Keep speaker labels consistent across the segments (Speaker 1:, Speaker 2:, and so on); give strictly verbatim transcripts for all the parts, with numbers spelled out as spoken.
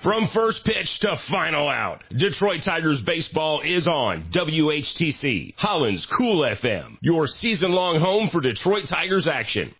Speaker 1: From first pitch to final out, Detroit Tigers baseball is on W H T C, Holland's Cool F M, your season-long home for Detroit Tigers action.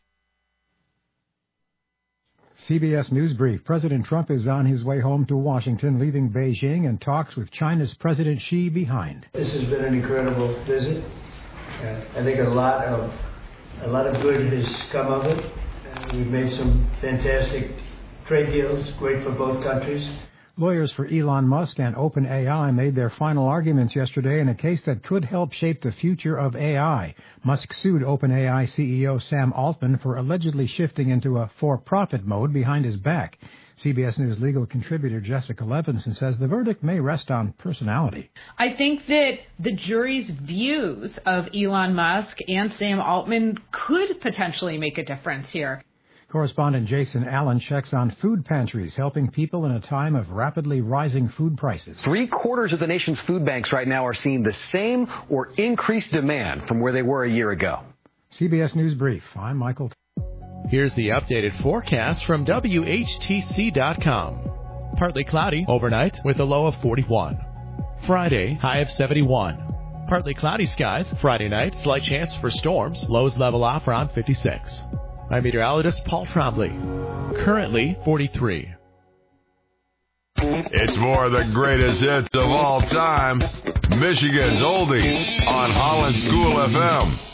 Speaker 2: C B S News Brief. President Trump is on his way home to Washington, leaving Beijing and talks with China's President Xi behind.
Speaker 3: This has been an incredible visit. Uh, I think a lot of a lot of good has come of it. Uh, we've made some fantastic trade deals, great for both countries.
Speaker 2: Lawyers for Elon Musk and OpenAI made their final arguments yesterday in a case that could help shape the future of A I. Musk sued OpenAI C E O Sam Altman for allegedly shifting into a for-profit mode behind his back. C B S News legal contributor Jessica Levinson says the verdict may rest on personality.
Speaker 4: I think that the jury's views of Elon Musk and Sam Altman could potentially make a difference here.
Speaker 2: Correspondent Jason Allen checks on food pantries, helping people in a time of rapidly rising food prices.
Speaker 5: Three quarters of the nation's food banks right now are seeing the same or increased demand from where they were a year ago.
Speaker 2: C B S News Brief. I'm Michael.
Speaker 6: Here's the updated forecast from W H T C dot com. Partly cloudy overnight with a low of forty-one. Friday, high of seventy-one. Partly cloudy skies. Friday night, slight chance for storms. Lows level off around fifty-six. I'm meteorologist Paul Trombley. Currently forty-three.
Speaker 7: It's more of the greatest hits of all time. Michigan's Oldies on Holland's Cool F M.